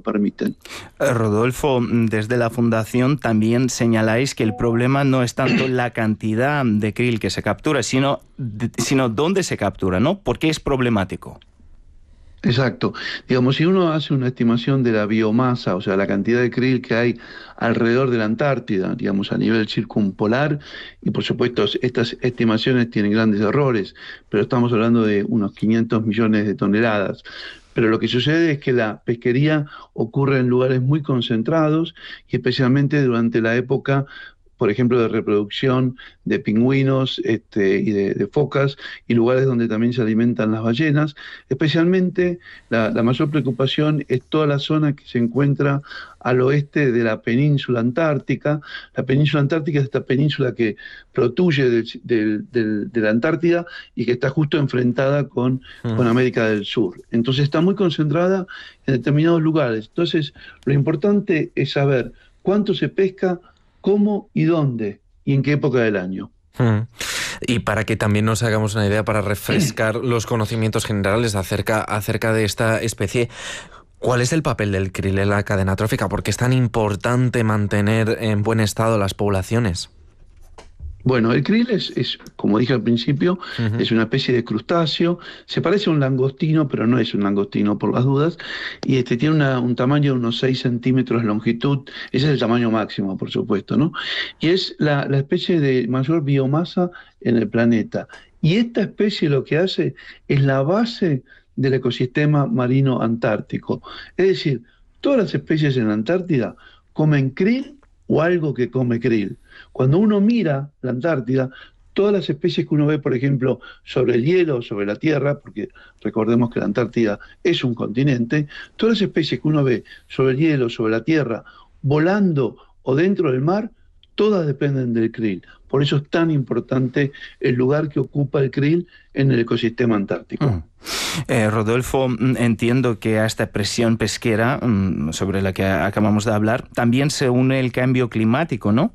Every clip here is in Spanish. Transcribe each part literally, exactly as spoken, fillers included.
lo permiten. Rodolfo, desde la Fundación también señaláis que el problema no es tanto la cantidad de krill que se captura, sino, sino dónde se captura, ¿no? ¿Por qué es problemático? Exacto. Digamos, si uno hace una estimación de la biomasa, o sea, la cantidad de krill que hay alrededor de la Antártida, digamos, a nivel circumpolar, y por supuesto estas estimaciones tienen grandes errores, pero estamos hablando de unos quinientos millones de toneladas. Pero lo que sucede es que la pesquería ocurre en lugares muy concentrados y especialmente durante la época, por ejemplo, de reproducción de pingüinos este, y de, de focas, y lugares donde también se alimentan las ballenas. Especialmente la, la mayor preocupación es toda la zona que se encuentra al oeste de la península antártica. La península antártica es esta península que protruye del, del, del, de la Antártida y que está justo enfrentada con, uh-huh. con América del Sur. Entonces está muy concentrada en determinados lugares. Entonces lo importante es saber cuánto se pesca, cómo y dónde, y en qué época del año. Hmm. Y para que también nos hagamos una idea, para refrescar los conocimientos generales acerca, acerca de esta especie, ¿cuál es el papel del krill en la cadena trófica? ¿Por qué es tan importante mantener en buen estado las poblaciones? Bueno, el krill es, es, como dije al principio, uh-huh. es una especie de crustáceo, se parece a un langostino, pero no es un langostino por las dudas, y este tiene una, un tamaño de unos seis centímetros de longitud, ese es el tamaño máximo, por supuesto, ¿no? Y es la, la especie de mayor biomasa en el planeta. Y esta especie lo que hace es la base del ecosistema marino antártico. Es decir, todas las especies en la Antártida comen krill o algo que come krill. Cuando uno mira la Antártida, todas las especies que uno ve, por ejemplo, sobre el hielo, sobre la Tierra, porque recordemos que la Antártida es un continente, todas las especies que uno ve sobre el hielo, sobre la Tierra, volando o dentro del mar, todas dependen del krill. Por eso es tan importante el lugar que ocupa el krill en el ecosistema antártico. Mm. Eh, Rodolfo, entiendo que a esta presión pesquera sobre la que acabamos de hablar también se une el cambio climático, ¿no?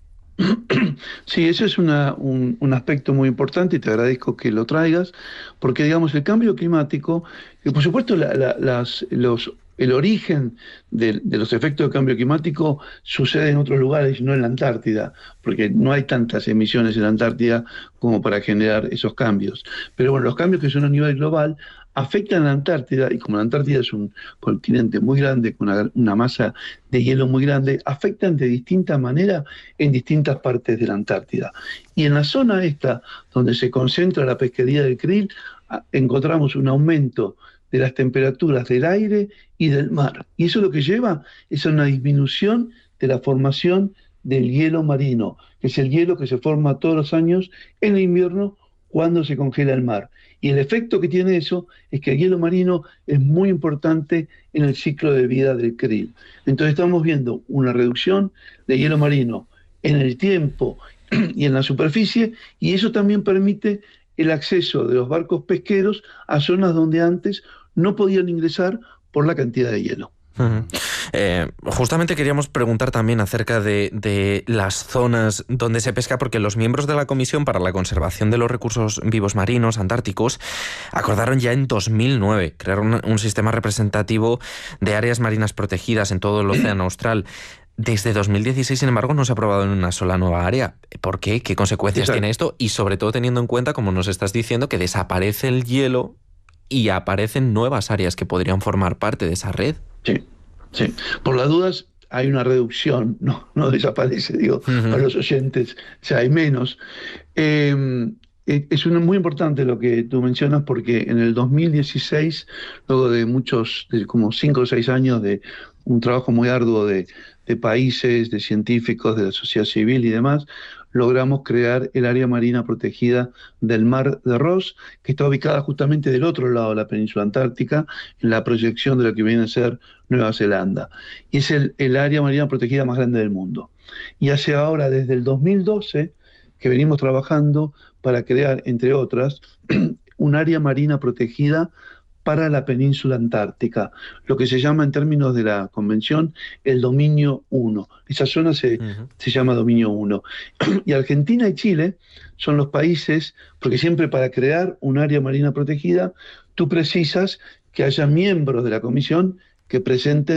Sí, ese es una, un, un aspecto muy importante y te agradezco que lo traigas, porque digamos el cambio climático, y por supuesto la, la, las, los, el origen de, de los efectos del cambio climático sucede en otros lugares, no en la Antártida, porque no hay tantas emisiones en la Antártida como para generar esos cambios. Pero bueno, los cambios que son a nivel global afectan a la Antártida, y como la Antártida es un continente muy grande, con una, una masa de hielo muy grande, afectan de distinta manera en distintas partes de la Antártida. Y en la zona esta, donde se concentra la pesquería del krill, encontramos un aumento de las temperaturas del aire y del mar. Y eso lo que lleva es a una disminución de la formación del hielo marino, que es el hielo que se forma todos los años en el invierno cuando se congela el mar. Y el efecto que tiene eso es que el hielo marino es muy importante en el ciclo de vida del krill. Entonces estamos viendo una reducción de hielo marino en el tiempo y en la superficie, y eso también permite el acceso de los barcos pesqueros a zonas donde antes no podían ingresar por la cantidad de hielo. Uh-huh. Eh, justamente queríamos preguntar también acerca de, de las zonas donde se pesca, porque los miembros de la Comisión para la Conservación de los Recursos Vivos Marinos Antárticos acordaron ya en dos mil nueve crear un, un sistema representativo de áreas marinas protegidas en todo el océano austral. Desde dos mil dieciséis, sin embargo, no se ha aprobado en una sola nueva área. ¿Por qué? ¿Qué consecuencias Exacto. tiene esto? Y sobre todo teniendo en cuenta, como nos estás diciendo, que desaparece el hielo y aparecen nuevas áreas que podrían formar parte de esa red. Sí, sí. Por las dudas hay una reducción, no, no desaparece, digo, uh-huh. para los oyentes, o sea, hay menos. Eh, es una, muy importante lo que tú mencionas, porque en el dos mil dieciséis, luego de muchos, de como cinco o seis años de un trabajo muy arduo de, de países, de científicos, de la sociedad civil y demás, logramos crear el área marina protegida del Mar de Ross, que está ubicada justamente del otro lado de la península antártica, en la proyección de lo que viene a ser Nueva Zelanda. Y es el, el área marina protegida más grande del mundo. Y hace ahora, desde el dos mil doce, que venimos trabajando para crear, entre otras, un área marina protegida para la península antártica, lo que se llama en términos de la convención el dominio uno. Esa zona se, uh-huh. se llama dominio uno. Y Argentina y Chile son los países, porque siempre para crear un área marina protegida, tú precisas que haya miembros de la comisión que presenten